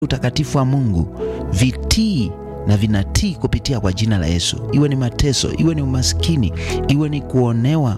utakatifu wa Mungu vitii na vinatii kupitia kwa jina la Yesu. Iwe ni mateso, iwe ni umaskini, iwe ni kuonewa,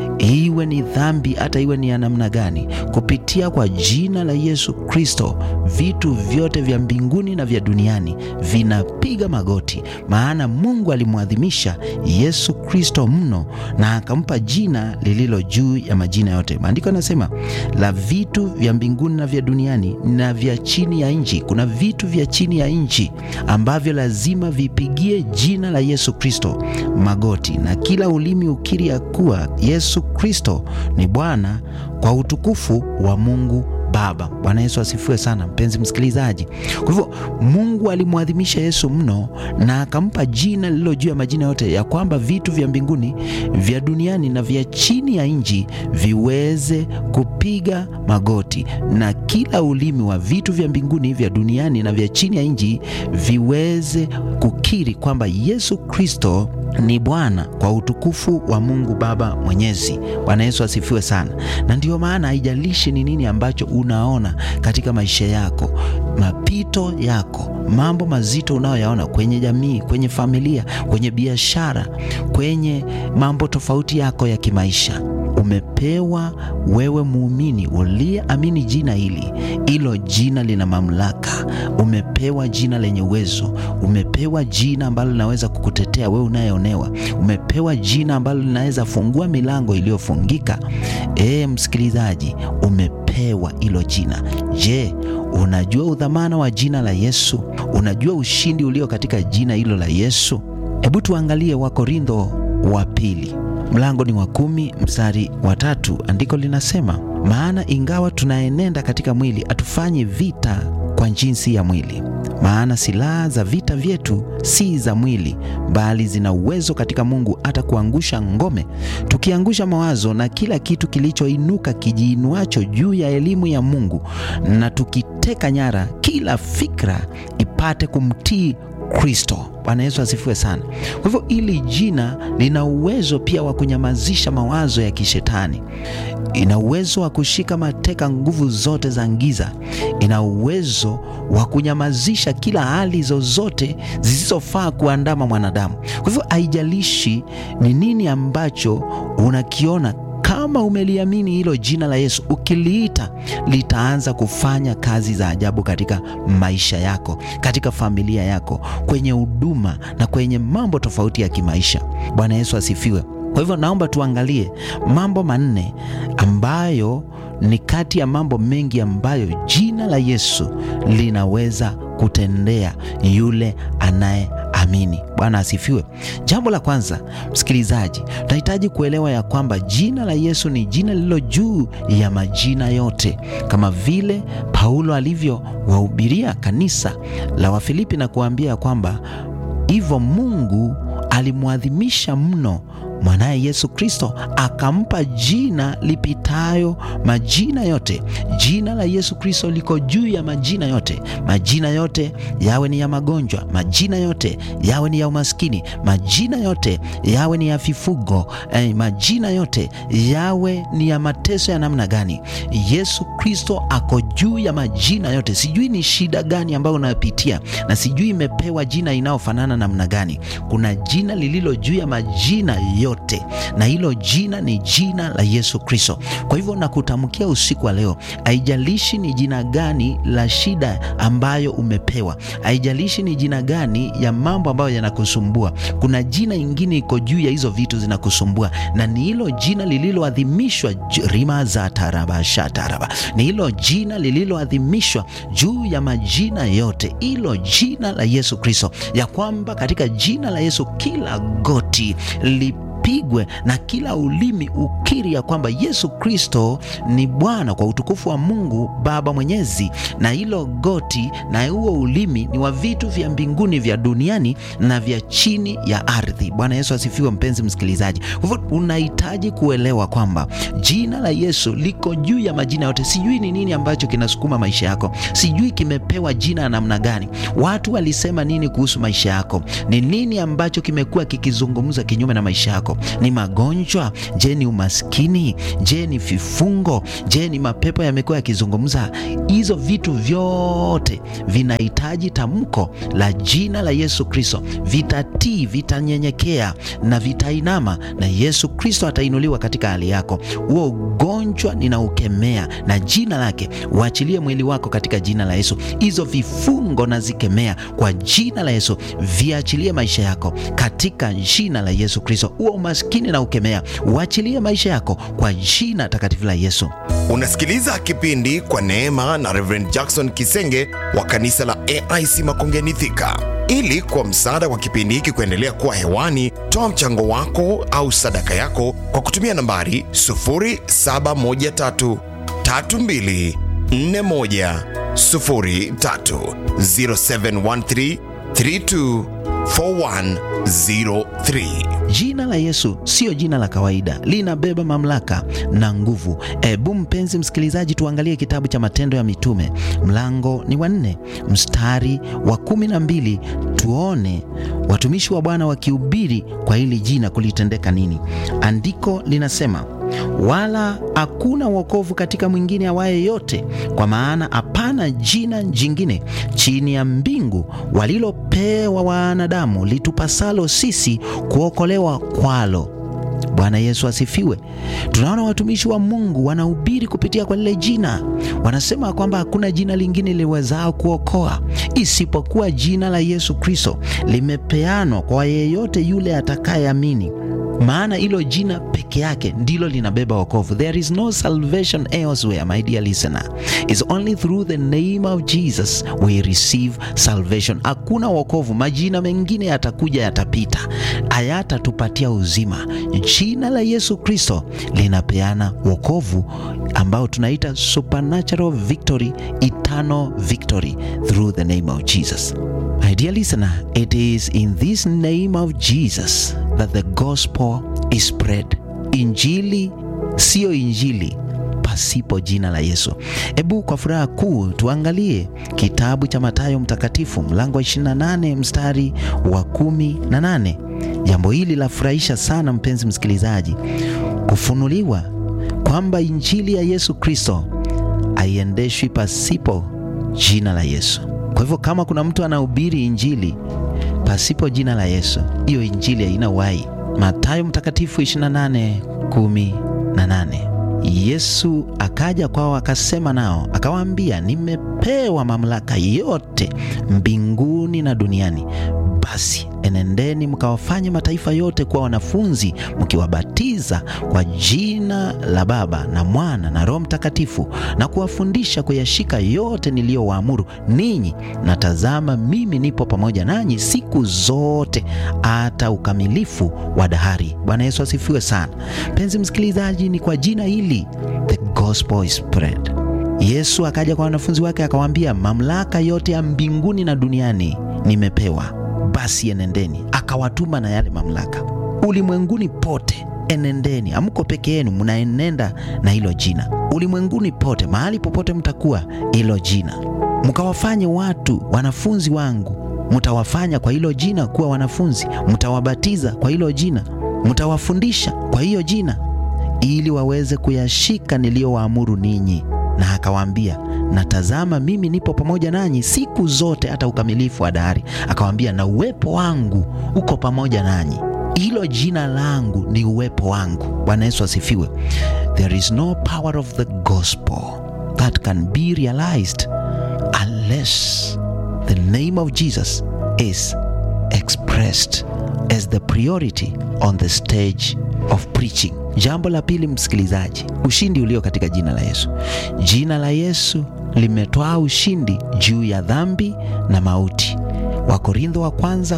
iwe ni dhambi, hata iwe ni ya namna gani, kupitia kwa jina la Yesu Kristo, vitu vyote vya mbinguni na vya duniani vinapiga magoti. Maana Mungu alimwadhimisha Yesu Kristo mno na akampa jina lililo juu ya majina yote. Maandiko yanasema la vitu vya mbinguni na vya duniani na vya chini ya nchi. Kuna vitu vya chini ya nchi ambavyo lazima vipigie jina la Yesu Kristo magoti, na kila ulimi ukiri ya kuwa Yesu Kristo ni Bwana, kwa utukufu wa Mungu Baba. Bwana Yesu asifiwe sana, mpenzi msikilizaji. Kwa hivyo Mungu alimwadhimisha Yesu mno na akampa jina lililo juu ya majina yote, ya kwamba vitu vya mbinguni, vya duniani na vya chini ya nchi viweze kupiga magoti, na kila ulimi wa vitu vya mbinguni, vya duniani na vya chini ya nchi viweze kukiri kwamba Yesu Kristo ni Bwana, kwa utukufu wa Mungu Baba Mwenyezi. Bwana Yesu asifiwe sana. Na ndiyo maana haijalishi ni nini ambacho unaona katika maisha yako, mapito yako, mambo mazito unayoyaona kwenye jamii, kwenye familia, kwenye biashara, kwenye mambo tofauti yako ya kimaisha, umepewa wewe muumini uliyeamini jina hili. Hilo jina lina mamlaka. Umepewa jina lenye uwezo. Umepewa jina ambalo linaweza kukutetea wewe unayeonewa. Umepewa jina ambalo linaweza fungua milango iliyofungika. Msikilizaji, umepewa hilo jina. Je, unajua udhamana wa jina la Yesu? Unajua ushindi ulio katika jina hilo la Yesu? Hebu tuangalie Wakorintho wa pili, mlango ni wa 10 mstari wa 3. Andiko linasema, maana ingawa tunaenenda katika mwili, hatufanyi vita kwa jinsi ya mwili. Maana silaha za vita vyetu si za mwili, bali zina uwezo katika Mungu hata kuangusha ngome, tukiangusha mawazo na kila kitu kilichoinuka kijiinuacho juu ya elimu ya Mungu, na tukiteka nyara kila fikra ipate kumtii Kristo. Bwana Yesu asifiwe sana. Kwa hivyo hili jina lina uwezo pia wa kunyamazisha mawazo ya kishetani. Ina uwezo wa kushika mateka nguvu zote za giza. Ina uwezo wa kunyamazisha kila hali zozote zisizofaa kuandama mwanadamu. Kwa hivyo haijalishi ni nini ambacho unakiona, kama umeliamini hilo jina la Yesu, ukiliita litaanza kufanya kazi za ajabu katika maisha yako, katika familia yako, kwenye huduma na kwenye mambo tofauti ya kimaisha. Bwana Yesu asifiwe. Kwa hivyo naomba tuangalie mambo 4 ambayo ni kati ya mambo mengi ambayo jina la Yesu linaweza kutendea yule anayeamini. Bwana asifiwe. Jambo la kwanza, msikilizaji, tunahitaji kuelewa ya kwamba jina la Yesu ni jina lililo juu ya majina yote, kama vile Paulo alivyowahubiria kanisa la Wafilipi na kuambia kwamba hivyo Mungu alimwadhimisha mno mwanaye Yesu Kristo, akampa jina lipitayo majina yote. Jina la Yesu Kristo liko juu ya majina yote. Majina yote yawe ni ya magonjwa, majina yote yawe ni ya umaskini, majina yote yawe ni ya vifungo, majina yote yawe ni ya mateso ya namna gani, Yesu Kristo ako juu ya majina yote. Sijui ni shida gani ambayo unapitia, na sijui imepewa jina inayofanana namna gani. Kuna jina lililo juu ya majina yote, na hilo jina ni jina la Yesu Kristo. Kwa hivyo nakutamkia usiku wa leo, haijalishi ni jina gani la shida ambayo umepewa, haijalishi ni jina gani ya mambo ambayo yanakusumbua, kuna jina ingine iko juu ya hizo vitu zinakusumbua, na ni hilo jina lililoadhimishwa rima za taraba shataraba. Ni hilo jina lililoadhimishwa juu ya majina yote, hilo jina la Yesu Kristo, ya kwamba katika jina la Yesu kila goti lipigwe na kila ulimi ukiri ya kwamba Yesu Kristo ni Bwana, kwa utukufu wa Mungu Baba Mwenyezi. Na hilo goti na huo ulimi ni wa vitu vya mbinguni, vya duniani na vya chini ya ardhi. Bwana Yesu asifiwe, mpenzi msikilizaji. Kwa hivyo unahitaji kuelewa kwamba jina la Yesu liko juu ya majina yote. Sijui ni nini ambacho kinasukuma maisha yako, sijui kimepewa jina namna gani, watu walisema nini kuhusu maisha yako, ni nini ambacho kimekuwa kikizungumza kinyume na maisha yako. Ni magonjwa? Je, ni umaskini? Je, ni vifungo? Je, ni mapepo yamekuwa yakizungumza? Hizo vitu vyote vinahitaji tamko la jina la Yesu Kristo. Vitatii, vitanyenyekea na vitainama, na Yesu Kristo atainuliwa katika hali yako. Huo ugonjwa ninaukemea na jina lake, uachilie mwili wako katika jina la Yesu. Hizo vifungo nazikemea kwa jina la Yesu, viachilie maisha yako katika jina la Yesu Kristo. Huo umaskini na ukemea, uachilie maisha yako kwa jina takatifu la Yesu. Unasikiliza kipindi Kwa Neema na Reverend Jackson Kisenge wa kanisa la AIC Makongeni Thika. Ili kwa msaada wa kipindi hiki kuendelea kuwa hewani, toa mchango wako au sadaka yako kwa kutumia nambari 0713 324103 0713 324103. Jina la Yesu sio jina la kawaida, linabeba mamlaka na nguvu. Ebu mpenzi msikilizaji, tuangalie kitabu cha Matendo ya Mitume, mlango ni wa 4 mstari wa 12, tuone watumishi wa Bwana wakihubiri kwa hili jina kulitendeka nini. Andiko linasema, wala hakuna wokovu katika mwingine awaye yote, kwa maana hapana jina jingine chini ya mbingu walilopewa wanadamu litupasalo sisi kuokolewa kwalo. Bwana Yesu asifiwe. Tunaona watumishi wa Mungu wanahubiri kupitia kwa lile jina. Wanasema kwamba hakuna jina lingine liwezao kuokoa isipokuwa jina la Yesu Kristo. Limepeanwa kwa yeyote yule atakayeamini. Maana hilo jina peke yake ndilo linabeba wokovu. There is no salvation elsewhere, my dear listener. It's only through the name of Jesus we receive salvation. Hakuna wokovu, majina mengine yatakuja yatapita, hayatatupatia uzima. Jina la Yesu Kristo linapeana wokovu ambao tunaita supernatural victory, eternal victory through the name of Jesus. My dear listener, it is in this name of Jesus that the gospel is spread. Injili sio injili pasipo jina la Yesu. Ebu kwa furaha kuu tuangalie kitabu cha Mathayo mtakatifu, mlango wa 28 mstari wa 18. Jambo hili lafurahisha sana mpenzi msikilizaji, kufunuliwa kwamba injili ya Yesu Kristo haiendeshwi pasipo jina la Yesu. Kwa hivyo kama kuna mtu anahubiri injili pasipo jina la Yesu, hiyo injili haina uhai. Mathayo mtakatifu 28:18. Yesu akaja kwao akasema nao akawaambia, nimepewa mamlaka yote mbinguni na duniani. Basi enendeni mkawafanye mataifa yote kuwa wanafunzi, mkiwabatiza kwa jina la Baba na Mwana na Roho Mtakatifu, na kuwafundisha kuyashika yote niliyowaamuru ninyi, na tazama mimi nipo pamoja nanyi siku zote hata ukamilifu wa dahari. Bwana Yesu asifiwe sana. Penzi msikilizaji, ni kwa jina hili the gospel is spread. Yesu akaja kwa wanafunzi wake akawaambia, mamlaka yote ya mbinguni na duniani nimepewa. Basi enendeni. Akawatuma na yale mamlaka ulimwenguni pote. Enendeni, hamko peke yenu, mnaenenda na hilo jina ulimwenguni pote, mahali popote mtakuwa hilo jina. Mkawafanye watu wanafunzi wangu. Mtawafanya kwa hilo jina kuwa wanafunzi, mtawabatiza kwa hilo jina, mtawafundisha kwa hiyo jina, ili waweze kuyashika niliyowaamuru ninyi. Na akawaambia, na tazama mimi nipo pamoja nanyi siku zote hata ukamilifu wa dahari. Akawaambia, na uwepo wangu uko pamoja nanyi. Hilo jina langu ni uwepo wangu. Bwana Yesu asifiwe. There is no power of the gospel that can be realized unless the name of Jesus is expressed as the priority on the stage of preaching. Jambo la pili msikilizaji, ushindi ulio katika jina la Yesu. Jina la Yesu limetoa ushindi juu ya dhambi na mauti. Wakorintho wa kwanza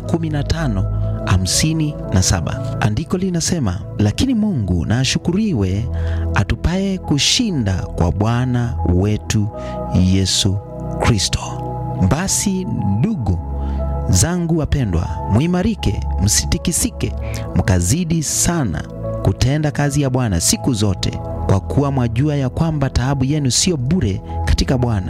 15:57. Andiko linasema, lakini Mungu na ashukuriwe atupaye kushinda kwa Bwana wetu Yesu Kristo. Basi ndugu zangu wapendwa, muimarike, msitikisike, mkazidi sana kutenda kazi ya Bwana siku zote, kwa kuwa mwajua ya kwamba taabu yenu sio bure katika Bwana.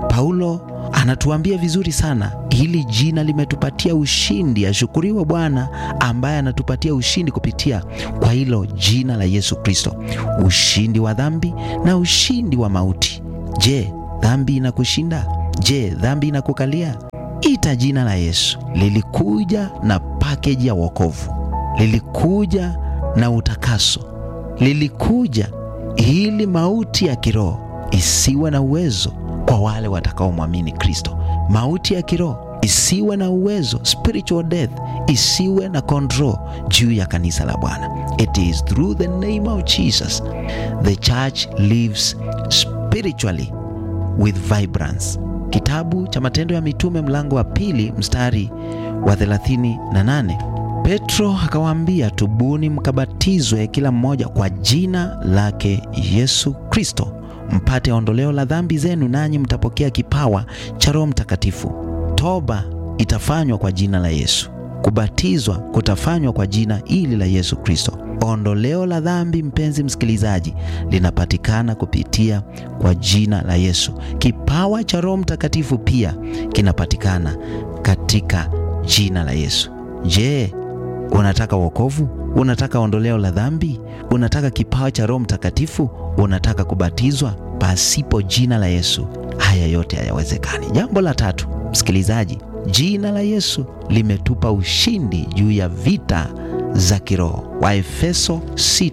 Paulo anatuambia vizuri sana, hili jina limetupatia ushindi. Ashukuriwe Bwana ambaye anatupatia ushindi kupitia kwa hilo jina la Yesu Kristo, ushindi wa dhambi na ushindi wa mauti. Je, dhambi inakushinda? Je, dhambi inakukalia? Ita jina la Yesu. Lilikuja na package ya wokovu, lilikuja na utakaso, lilikuja ili mauti ya kiroho isiwe na uwezo kwa wale watakaomwamini Kristo. Mauti ya kiroho isiwe na uwezo, spiritual death isiwe na control juu ya kanisa la Bwana. It is through the name of Jesus the church lives spiritually with vibrance. Kitabu cha Matendo ya Mitume mlango wa 2 mstari wa 38. Petro akawaambia, tubuni mkabatizwe kila mmoja kwa jina lake Yesu Kristo mpate ondoleo la dhambi zenu, nanyi mtapokea kipawa cha Roho Mtakatifu. Toba itafanywa kwa jina la Yesu. Kubatizwa kutafanywa kwa jina hili la Yesu Kristo. Ondoleo la dhambi, mpenzi msikilizaji, linapatikana kupitia kwa jina la Yesu. Kipawa cha Roho Mtakatifu pia kinapatikana katika jina la Yesu. Je, unataka wokovu? Unataka ondoleo la dhambi? Unataka kipawa cha Roho Mtakatifu? Unataka kubatizwa? Pasipo jina la Yesu haya yote hayawezekani. Jambo la 3, msikilizaji, jina la Yesu limetupa ushindi juu ya vita za kiroho. Waefeso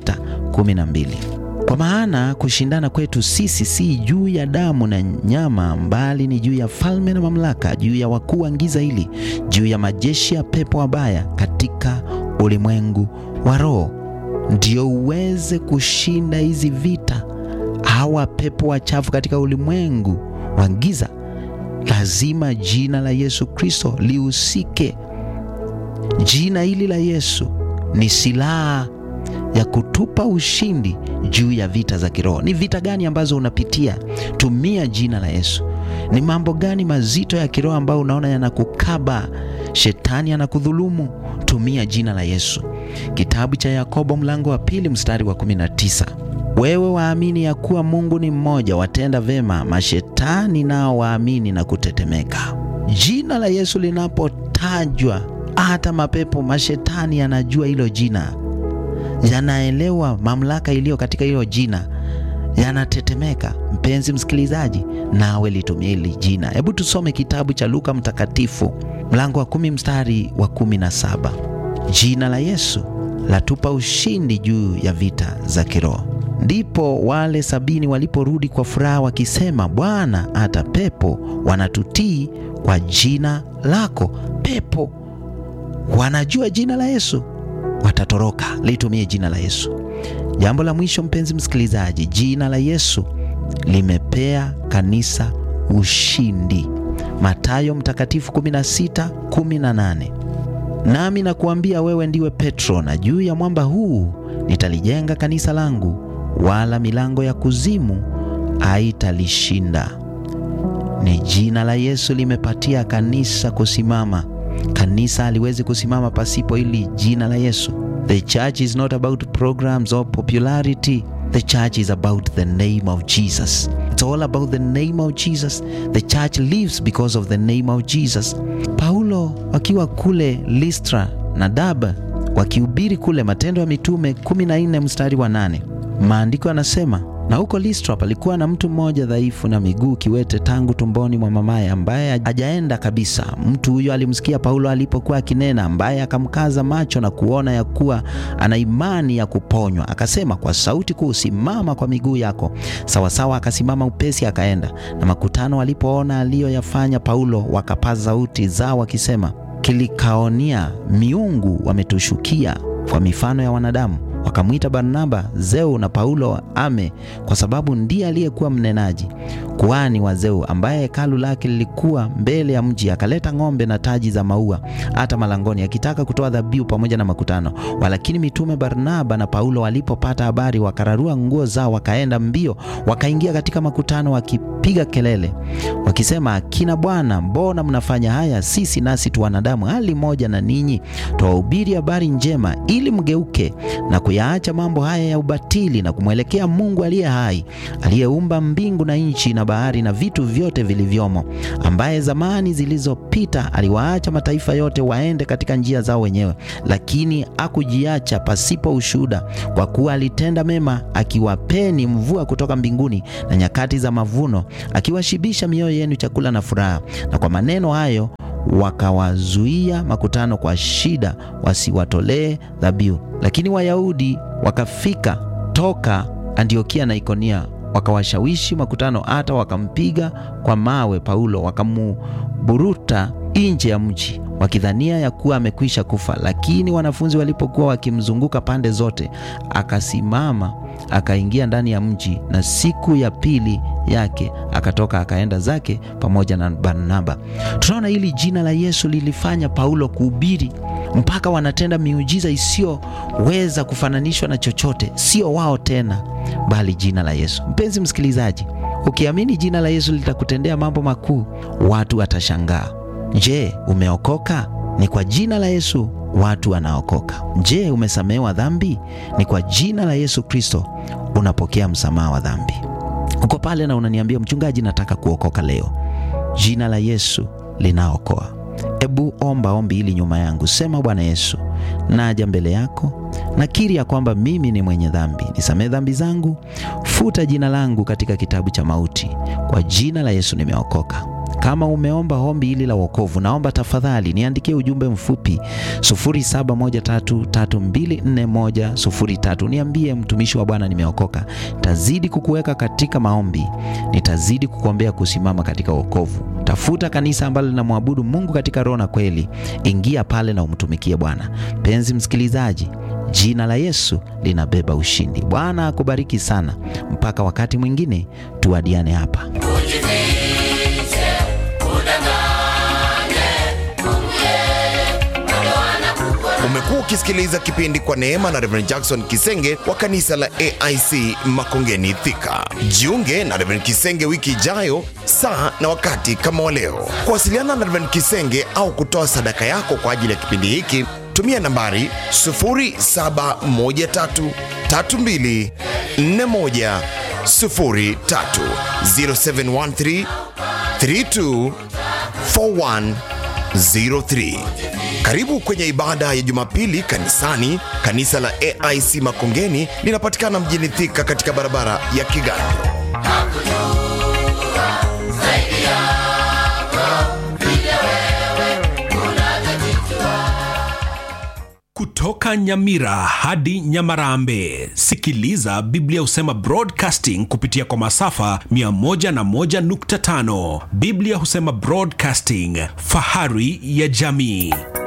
6:12. Kwa maana kushindana kwetu sisi si juu ya damu na nyama, mbali ni juu ya falme na mamlaka, juu ya wakuu wa giza hili, juu ya majeshi ya pepo wabaya katika ulimwengu wa roho. Ndio uweze kushinda hizi vita, hawa pepo wachafu katika ulimwengu wa giza, lazima jina la Yesu Kristo lihusike. Jina hili la Yesu ni silaha ya kutupa ushindi juu ya vita za kiroho. Ni vita gani ambazo unapitia? Tumia jina la Yesu. Ni mambo gani mazito ya kiroho ambayo unaona yanakukaba, shetani anakudhulumu? Tumia jina la Yesu. Kitabu cha Yakobo mlango wa 2 mstari wa 19. Wewe waamini ya kuwa Mungu ni mmoja, watenda vema, mashetani nao waamini na kutetemeka. Jina la Yesu linapotajwa, hata mapepo, mashetani yanajua hilo jina, yanaelewa mamlaka iliyo katika hilo jina, yanatetemeka. Mpenzi msikilizaji, nawe litumie hili jina. Hebu tusome kitabu cha Luka mtakatifu mlango wa 10 mstari wa 17. Jina la Yesu latupa ushindi juu ya vita za kiroho. Ndipo wale 70 waliporudi kwa furaha wakisema, Bwana, hata pepo wanatutii kwa jina lako. Pepo wanajua jina la Yesu, watatoroka. Litumie jina la Yesu. Jambo la mwisho, mpenzi msikilizaji, jina la Yesu limepea kanisa ushindi. Mathayo mtakatifu 16:18. Nami nakuambia wewe ndiwe Petro, na juu ya mwamba huu nitalijenga kanisa langu, wala milango ya kuzimu haitalishinda. Ni jina la Yesu limepatia kanisa kusimama. Kanisa haliwezi kusimama pasipo hili jina la Yesu. The church is not about programs or popularity. The church is about the name of Jesus. It's all about the name of Jesus. The church lives because of the name of Jesus. Paulo wakiwa kule Listra na Derbe wakihubiri kule, Matendo ya Mitume 14 mstari wa 8. Maandiko yanasema, na huko Listra palikuwa na mtu mmoja dhaifu na miguu kiwete tangu tumboni mwa mamaye, ambaye hajaenda kabisa. Mtu huyo alimsikia Paulo alipokuwa akinena, ambaye akamkaza macho na kuona ya kuwa ana imani ya kuponywa. Akasema kwa sauti kuu, simama kwa miguu yako. Sawasawa akasimama upesi akaenda. Na makutano walipoona aliyoyafanya Paulo, wakapaza sauti zao wakisema, Kilikaonia, miungu wametushukia kwa mifano ya wanadamu. Wakamwita Barnaba Zeu na Paulo Ame, kwa sababu ndiye aliyekuwa mnenaji. Kuhani wa Zeu, ambaye hekalu lake lilikuwa mbele ya mji, akaleta ng'ombe na taji za maua hata malangoni, akitaka kutoa dhabihu pamoja na makutano. Walakini mitume Barnaba na Paulo walipopata habari, wakararua nguo zao, wakaenda mbio, wakaingia katika makutano wakipiga kelele wakisema, akina Bwana, mbona mnafanya haya? Sisi nasi tu wanadamu hali moja na ninyi. Tuwahubiri habari njema ili mgeuke na kuyaacha mambo haya ya ubatili na kumwelekea Mungu aliye hai, aliyeumba mbingu na nchi na bahari na vitu vyote vilivyomo, ambaye zamani zilizopita aliwaacha mataifa yote waende katika njia zao wenyewe, lakini hakujiacha pasipo ushuhuda, kwa kuwa alitenda mema, akiwapeni mvua kutoka mbinguni na nyakati za mavuno, akiwashibisha mioyo yenu chakula na furaha. Na kwa maneno hayo wakawazuia makutano kwa shida wasiwatolee dhabihu. Lakini Wayahudi wakafika toka Antiokia na Ikonia, wakawashawishi makutano, hata wakampiga kwa mawe Paulo, wakamuburuta nje ya mji, wakidhania ya kuwa amekwisha kufa. Lakini wanafunzi walipokuwa wakimzunguka pande zote, akasimama, akaingia ndani ya mji, na siku ya pili yake akatoka akaenda zake pamoja na Barnaba. Tunaona hili jina la Yesu lilifanya Paulo kuhubiri mpaka wanatenda miujiza isiyoweza kufananishwa na chochote, sio wao tena bali jina la Yesu. Mpenzi msikilizaji, ukiamini jina la Yesu litakutendea mambo makuu, watu watashangaa. Je, umeokoka? Ni kwa jina la Yesu watu wanaokoka. Je, umesamehewa dhambi? Ni kwa jina la Yesu Kristo unapokea msamaha wa dhambi. Uko pale na unaniambia, mchungaji, nataka kuokoka leo. Jina la Yesu linaokoa. Ebu omba ombi hili nyuma yangu. Sema, Bwana Yesu, naja mbele yako, nakiri ya kwamba mimi ni mwenye dhambi. Nisamehe dhambi zangu, futa jina langu katika kitabu cha mauti. Kwa jina la Yesu nimeokoka. Kama umeomba ombi hili la wokovu, naomba tafadhali niandikie ujumbe mfupi 0713324103. Niambie, mtumishi wa Bwana, nimeokoka. Nitazidi kukuweka katika maombi, nitazidi kukuombea kusimama katika wokovu. Tafuta kanisa ambalo linamwabudu Mungu katika roho na kweli. Ingia pale na umtumikie Bwana. Penzi msikilizaji, jina la Yesu linabeba ushindi. Bwana akubariki sana. Mpaka wakati mwingine, tuadiane hapa. Umekuwa ukisikiliza kipindi Kwa Neema na Reverend Jackson Kisenge wa kanisa la AIC Makongeni Thika. Jiunge na Reverend Kisenge wiki ijayo saa na wakati kama wa leo. Kuwasiliana na Reverend Kisenge au kutoa sadaka yako kwa ajili ya kipindi hiki, tumia nambari 0713324103 0713 324103. Karibu kwenye ibada ya Jumapili kanisani. Kanisa la AIC Makongeni linapatikana mjini Thika katika barabara ya Kiganjo. Kutoka Nyamira hadi Nyamarambe, sikiliza Biblia Husema Broadcasting kupitia kwa masafa 101.5. Biblia Husema Broadcasting, fahari ya jamii.